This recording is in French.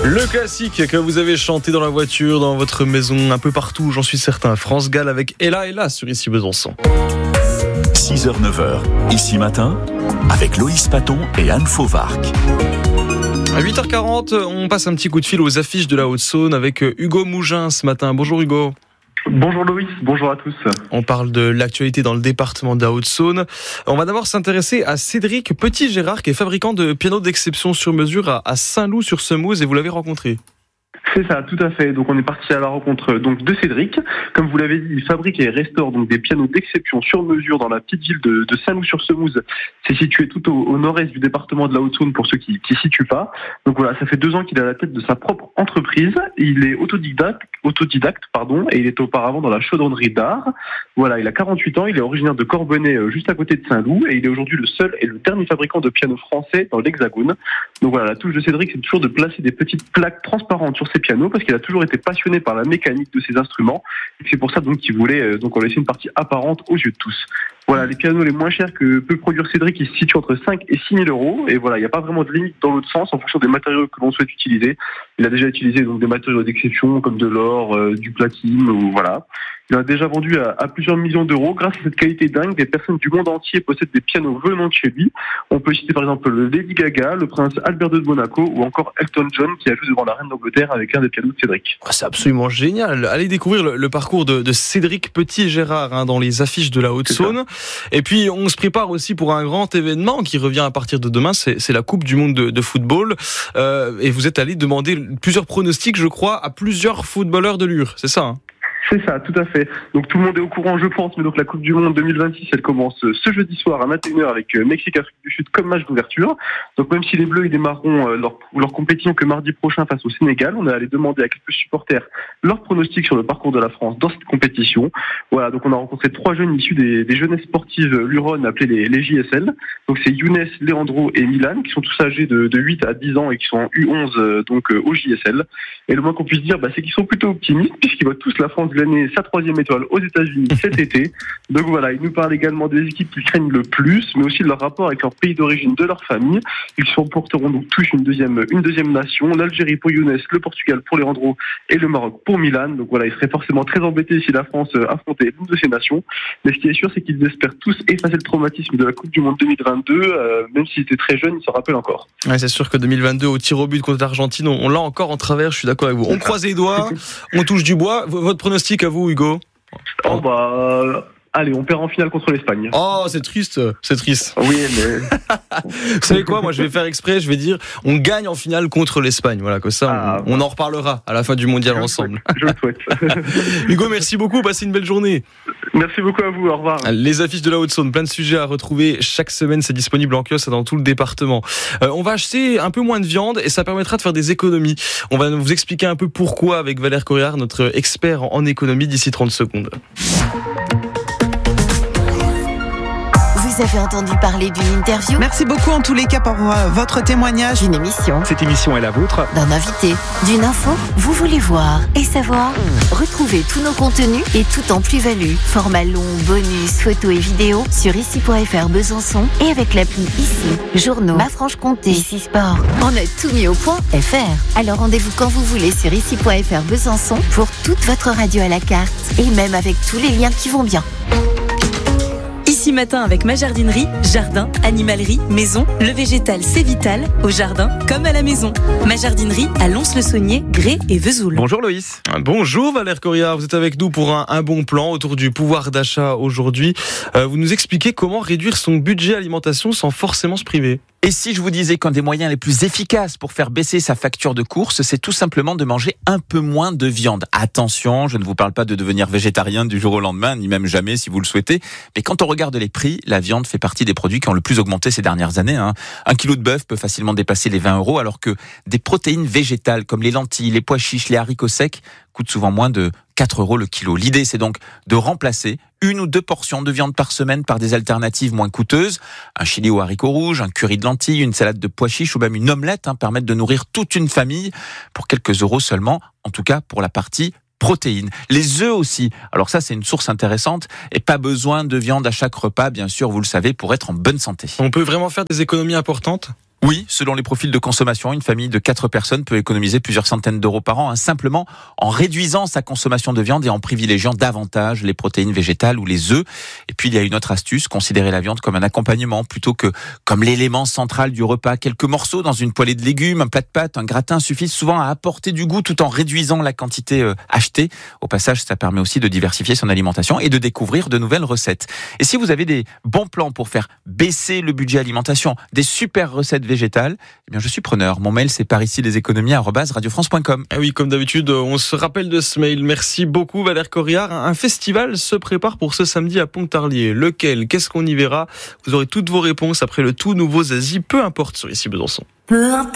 Le classique que vous avez chanté dans la voiture, dans votre maison, un peu partout, j'en suis certain. France Gall avec Ella sur Ici Besançon. 6h, 9h, Ici Matin, avec Loïs Paton et Anne Fauvarc. À 8h40, on passe un petit coup de fil aux affiches de la Haute-Saône avec Hugo Mougin ce matin. Bonjour Hugo. Bonjour Loïs, bonjour à tous. On parle de l'actualité dans le département de la Haute-Saône. On va d'abord s'intéresser à Cédric Petit-Gérard, qui est fabricant de pianos d'exception sur mesure à Saint-Loup-sur-Semouse, et vous l'avez rencontré. C'est ça, tout à fait. Donc on est parti à la rencontre de Cédric. Comme vous l'avez dit, il fabrique et restaure donc des pianos d'exception sur mesure dans la petite ville de Saint-Loup-sur-Semouse. C'est situé tout au nord-est du département de la Haute-Saône pour ceux qui situent pas. Donc voilà, ça fait 2 ans qu'il est à la tête de sa propre entreprise. Il est autodidacte, et il était auparavant dans la chaudronnerie d'art. Voilà, il a 48 ans, il est originaire de Corbonnet, juste à côté de Saint-Loup, et il est aujourd'hui le seul et le dernier fabricant de pianos français dans l'Hexagone. Donc voilà, la touche de Cédric, c'est toujours de placer des petites plaques transparentes sur ses pianos, parce qu'il a toujours été passionné par la mécanique de ses instruments, et c'est pour ça donc qu'il voulait en laisser une partie apparente aux yeux de tous. Voilà, les pianos les moins chers que peut produire Cédric, ils se situent entre 5 et 6 000 euros, et voilà, il n'y a pas vraiment de limite dans l'autre sens en fonction des matériaux que l'on souhaite utiliser. Il a déjà utilisé donc des matériaux d'exception comme de l'or, du platine, ou voilà. Il a déjà vendu à plusieurs millions d'euros. Grâce à cette qualité dingue, des personnes du monde entier possèdent des pianos venant de chez lui. On peut citer par exemple le Lady Gaga, le prince Albert II de Monaco ou encore Elton John qui a joué devant la reine d'Angleterre avec un des pianos de Cédric. C'est absolument génial. Allez découvrir le parcours de Cédric Petit-Gérard dans les affiches de la Haute-Saône. Et puis on se prépare aussi pour un grand événement qui revient à partir de demain, c'est la Coupe du Monde de football. Et vous êtes allé demander plusieurs pronostics, je crois, à plusieurs footballeurs de Lure, c'est ça C'est ça, tout à fait. Donc tout le monde est au courant, je pense, mais donc la Coupe du Monde 2026, elle commence ce jeudi soir à 21h avec Mexique-Afrique du Sud comme match d'ouverture. Donc même si les Bleus ils démarreront leur compétition que mardi prochain face au Sénégal, on est allé demander à quelques supporters leur pronostic sur le parcours de la France dans cette compétition. Voilà, donc on a rencontré 3 jeunes issus des jeunesses sportives luronnes appelées les JSL. Donc c'est Younes, Leandro et Milan qui sont tous âgés de 8 à 10 ans et qui sont en U11 au JSL. Et le moins qu'on puisse dire, c'est qu'ils sont plutôt optimistes puisqu'ils voient tous la France gagner sa 3e étoile aux États-Unis cet été. Donc voilà, ils nous parlent également des équipes qu'ils craignent le plus, mais aussi de leur rapport avec leur pays d'origine, de leur famille. Ils supporteront donc tous une deuxième nation, l'Algérie pour Younes, le Portugal pour Leandro et le Maroc pour Milan. Donc voilà, ils seraient forcément très embêtés si la France affrontait l'une de ces nations. Mais ce qui est sûr, c'est qu'ils espèrent tous effacer le traumatisme de la Coupe du Monde 2022, même s'ils étaient très jeunes, ils s'en rappellent encore. Ouais, c'est sûr que 2022 au tir au but contre l'Argentine, on l'a encore en travers, je suis d'accord avec vous. On croise les doigts, on touche du bois. Votre pronostic à vous, Hugo? Allez, on perd en finale contre l'Espagne. Oh, c'est triste. Oui, mais... Vous savez quoi, moi je vais faire exprès, je vais dire, on gagne en finale contre l'Espagne. Voilà, comme ça, on en reparlera à la fin du mondial ensemble. Je le souhaite. Hugo, merci beaucoup, passez une belle journée. Merci beaucoup à vous, au revoir. Les affiches de la Haute-Saône, plein de sujets à retrouver chaque semaine, c'est disponible en kiosque dans tout le département. On va acheter un peu moins de viande et ça permettra de faire des économies. On va vous expliquer un peu pourquoi avec Valère Corriard, notre expert en économie, d'ici 30 secondes. Vous avez entendu parler d'une interview? Merci beaucoup en tous les cas pour votre témoignage. D'une émission. Cette émission est la vôtre. D'un invité. D'une info. Vous voulez voir et savoir? Retrouvez tous nos contenus et tout en plus-value. Format long, bonus, photos et vidéos sur ici.fr Besançon et avec l'appli Ici. Journaux, Ma Franche-Comté, Ici Sport. On a tout mis au point .fr. Alors rendez-vous quand vous voulez sur ici.fr Besançon pour toute votre radio à la carte. Et même avec tous les liens qui vont bien. Ici Matin avec ma jardinerie, jardin, animalerie, maison, le végétal c'est vital, au jardin comme à la maison. Ma jardinerie à Lons-le-Saunier, Grès et Vesoul. Bonjour Loïs. Bonjour Valère Corriard, vous êtes avec nous pour un bon plan autour du pouvoir d'achat aujourd'hui. Vous nous expliquez comment réduire son budget alimentation sans forcément se priver. Et si je vous disais qu'un des moyens les plus efficaces pour faire baisser sa facture de course, c'est tout simplement de manger un peu moins de viande. Attention, je ne vous parle pas de devenir végétarien du jour au lendemain, ni même jamais si vous le souhaitez. Mais quand on regarde les prix, la viande fait partie des produits qui ont le plus augmenté ces dernières années. Un kilo de bœuf peut facilement dépasser les 20 €, alors que des protéines végétales comme les lentilles, les pois chiches, les haricots secs coûtent souvent moins de 4 € le kilo. L'idée, c'est donc de remplacer 1 ou 2 portions de viande par semaine par des alternatives moins coûteuses. Un chili aux haricots rouges, un curry de lentilles, une salade de pois chiches ou même une omelette permettent de nourrir toute une famille pour quelques euros seulement, en tout cas pour la partie protéines. Les œufs aussi. Alors ça, c'est une source intéressante et pas besoin de viande à chaque repas, bien sûr, vous le savez, pour être en bonne santé. On peut vraiment faire des économies importantes ? Oui, selon les profils de consommation, une famille de 4 personnes peut économiser plusieurs centaines d'euros par an, simplement en réduisant sa consommation de viande et en privilégiant davantage les protéines végétales ou les œufs. Et puis il y a une autre astuce, considérer la viande comme un accompagnement plutôt que comme l'élément central du repas. Quelques morceaux dans une poêlée de légumes, un plat de pâtes, un gratin suffisent souvent à apporter du goût tout en réduisant la quantité achetée. Au passage, ça permet aussi de diversifier son alimentation et de découvrir de nouvelles recettes. Et si vous avez des bons plans pour faire baisser le budget alimentation, des super recettes végétales, eh bien je suis preneur. Mon mail c'est pariciesleséconomies@radiofrance.com. Ah oui, comme d'habitude, on se rappelle de ce mail. Merci beaucoup Valère Corriard. Un festival se prépare pour ce samedi à Pontarlier. Lequel? Qu'est-ce qu'on y verra? Vous aurez toutes vos réponses après le tout nouveau Zazie, peu importe sur Ici Besançon.